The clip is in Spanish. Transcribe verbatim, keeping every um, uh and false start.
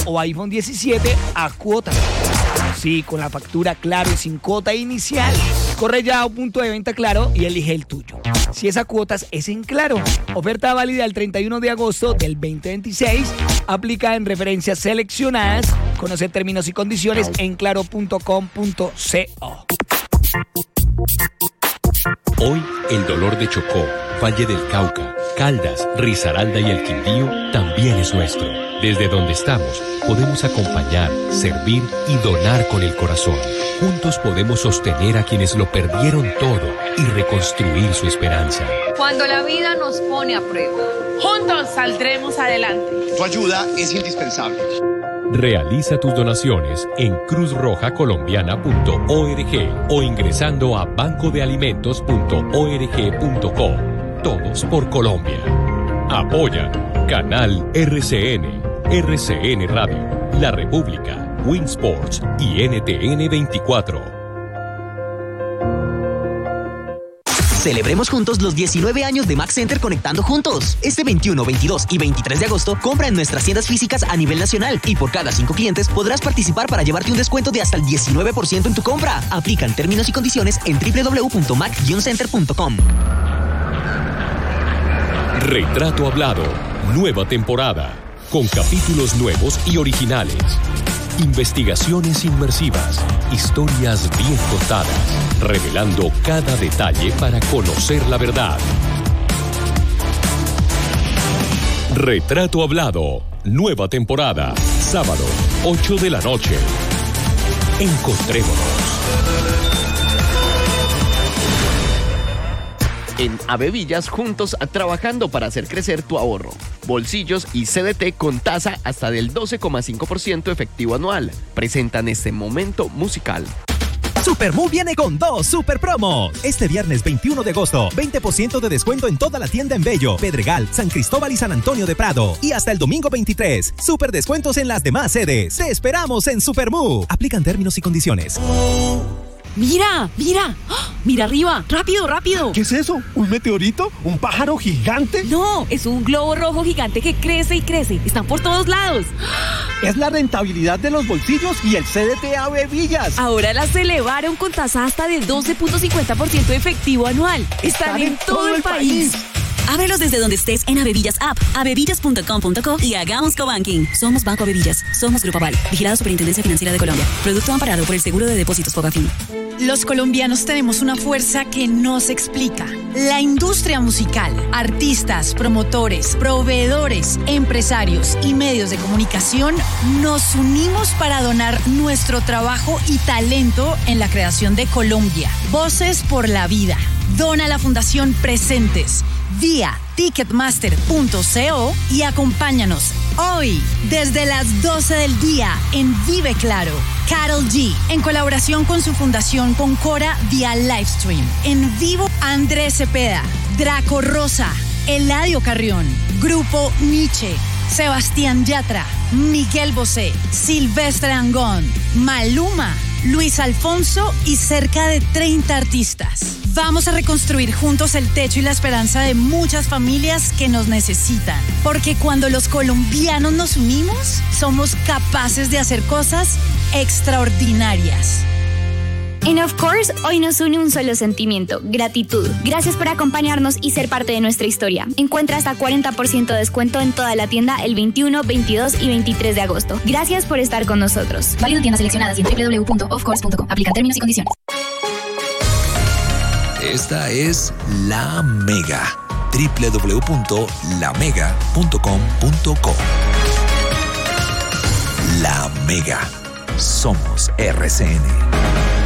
o iPhone diecisiete a cuotas. Sí, con la factura Claro y sin cuota inicial. Corre ya a un punto de venta Claro y elige el tuyo. Si es a cuotas, es en Claro. Oferta válida el treinta y uno de agosto del veinte veintiséis. Aplica en referencias seleccionadas. Conoce términos y condiciones en claro punto com punto co. Hoy, el dolor de Chocó, Valle del Cauca, Caldas, Risaralda y el Quindío también es nuestro. Desde donde estamos, podemos acompañar, servir y donar con el corazón. Juntos podemos sostener a quienes lo perdieron todo y reconstruir su esperanza. Cuando la vida nos pone a prueba, juntos saldremos adelante. Tu ayuda es indispensable. Realiza tus donaciones en cruz roja colombiana punto org o ingresando a banco de alimentos punto org punto co. Todos por Colombia. Apoya Canal R C N, R C N Radio, La República, Winsports y N T N veinticuatro. Celebremos juntos los diecinueve años de Mac Center conectando juntos. Este veintiuno, veintidós y veintitrés de agosto, compra en nuestras tiendas físicas a nivel nacional y por cada cinco clientes podrás participar para llevarte un descuento de hasta el diecinueve por ciento en tu compra. Aplican términos y condiciones en doble u doble u doble u punto mac guion center punto com. Retrato Hablado, nueva temporada, con capítulos nuevos y originales. Investigaciones inmersivas, historias bien contadas, revelando cada detalle para conocer la verdad. Retrato Hablado, nueva temporada, sábado, ocho de la noche. Encontrémonos. En Avevillas, juntos trabajando para hacer crecer tu ahorro. Bolsillos y C D T con tasa hasta del doce coma cinco por ciento efectivo anual. Presentan este momento musical. Supermu viene con dos super promos. Este viernes veintiuno de agosto, veinte por ciento de descuento en toda la tienda en Bello, Pedregal, San Cristóbal y San Antonio de Prado. Y hasta el domingo veintitrés, super descuentos en las demás sedes. Te esperamos en Supermu. Aplican términos y condiciones. ¡Mira! ¡Mira! ¡Oh! ¡Mira arriba! ¡Rápido, rápido! ¿Qué es eso? ¿Un meteorito? ¿Un pájaro gigante? No, es un globo rojo gigante que crece y crece. Están por todos lados. Es la rentabilidad de los bolsillos y el C D T Avevillas. Ahora las elevaron con tasa hasta del doce punto cincuenta por ciento efectivo anual. Están, Están en, en todo, todo el país. país. Ábrelos desde donde estés en Avevillas App, avevillas punto com punto co y hagamos cobanking. Somos Banco Avevillas. Somos Grupo Aval. Vigilado Superintendencia Financiera de Colombia. Producto amparado por el Seguro de Depósitos Fogafín. Los colombianos tenemos una fuerza que no se explica. La industria musical, artistas, promotores, proveedores, empresarios y medios de comunicación nos unimos para donar nuestro trabajo y talento en la creación de Colombia. Voces por la vida. Dona a la Fundación Presentes vía ticketmaster punto co y acompáñanos hoy desde las doce del día en Vive Claro. Karol G, en colaboración con su fundación Concora vía Livestream. En vivo, Andrés Cepeda, Draco Rosa, Eladio Carrión, Grupo Nietzsche, Sebastián Yatra, Miguel Bosé, Silvestre Angón, Maluma, Luis Alfonso y cerca de treinta artistas. Vamos a reconstruir juntos el techo y la esperanza de muchas familias que nos necesitan. Porque cuando los colombianos nos unimos, somos capaces de hacer cosas extraordinarias. En Of Course, hoy nos une un solo sentimiento, gratitud. Gracias por acompañarnos y ser parte de nuestra historia. Encuentra hasta cuarenta por ciento de descuento en toda la tienda el veintiuno, veintidós y veintitrés de agosto. Gracias por estar con nosotros. Válido en tiendas seleccionadas y en doble u doble u doble u punto of course punto com. Aplica términos y condiciones. Esta es La Mega. doble u doble u doble u punto la mega punto com punto co. La Mega. Somos R C N.